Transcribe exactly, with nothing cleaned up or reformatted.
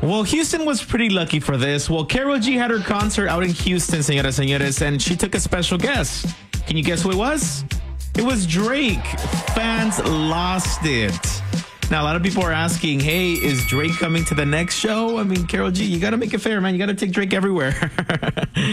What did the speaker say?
Well, Houston was pretty lucky for this. Well, Karol G had her concert out in Houston, señoras and señores, and she took a special guest. Can you guess who it was? It was Drake. Fans lost it. Now, a lot of people are asking, hey, is Drake coming to the next show? I mean, Karol G, you got to make it fair, man. You got to take Drake everywhere.